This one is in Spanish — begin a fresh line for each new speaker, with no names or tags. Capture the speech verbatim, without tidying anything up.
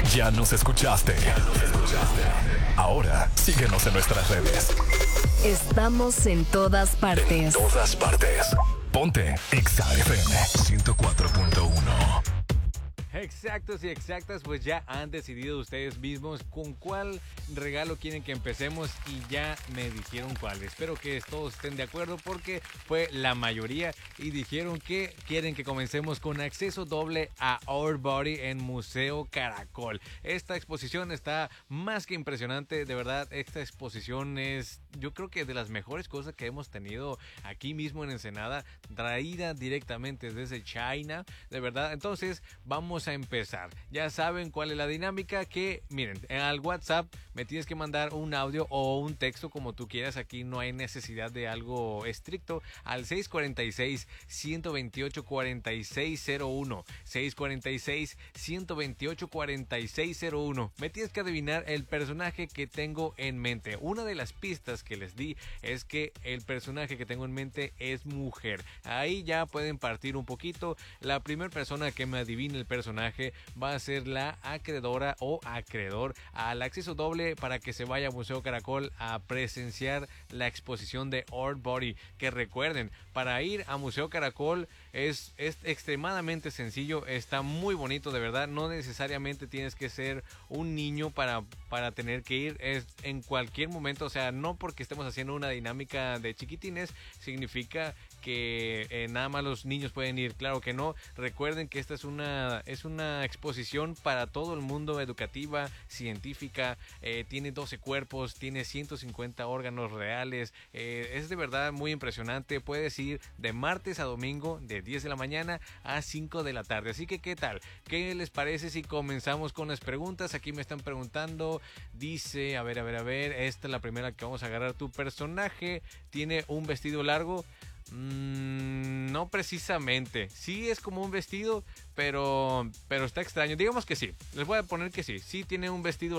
Ya nos escuchaste. Ya nos escuchaste. Ahora, síguenos en nuestras redes.
Estamos en todas partes.
En todas partes. Ponte Exa F M ciento cuatro punto uno.
Exactos y exactas, pues ya han decidido ustedes mismos con cuál regalo quieren que empecemos y ya me dijeron cuál. Espero que todos estén de acuerdo porque fue la mayoría y dijeron que quieren que comencemos con acceso doble a Our Body en Museo Caracol. Esta exposición está más que impresionante, de verdad. Esta exposición es, yo creo que de las mejores cosas que hemos tenido aquí mismo en Ensenada, traída directamente desde China, de verdad. Entonces vamos a empezar. Ya saben cuál es la dinámica, que miren, al WhatsApp me tienes que mandar un audio o un texto como tú quieras. Aquí no hay necesidad de algo estricto. Al seis cuatro seis, uno dos ocho, cuatro seis cero uno, seis cuatro seis, uno dos ocho, cuatro seis cero uno. Me tienes que adivinar el personaje que tengo en mente. Una de las pistas que les di es que el personaje que tengo en mente es mujer. Ahí ya pueden partir un poquito. La primera persona que me adivine el personaje va a ser la acreedora o acreedor al acceso doble para que se vaya a Museo Caracol a presenciar la exposición de Our Body. Que recuerden, para ir a Museo Caracol es, es extremadamente sencillo, está muy bonito, de verdad. No necesariamente tienes que ser un niño para, para tener que ir, es en cualquier momento. O sea, no porque estemos haciendo una dinámica de chiquitines significa que eh, nada más los niños pueden ir. Claro que no. Recuerden que esta es una es una exposición para todo el mundo, educativa, científica. Eh, tiene doce cuerpos, tiene ciento cincuenta órganos reales. Eh, es de verdad muy impresionante. Puedes ir de martes a domingo de diez de la mañana a cinco de la tarde. Así que, ¿qué tal? ¿Qué les parece si comenzamos con las preguntas? Aquí me están preguntando. Dice, a ver, a ver, a ver. Esta es la primera que vamos a agarrar. ¿Tu personaje tiene un vestido largo? Mm, no precisamente. Sí es como un vestido, pero, pero está extraño. Digamos que sí. Les voy a poner que sí. Sí tiene un vestido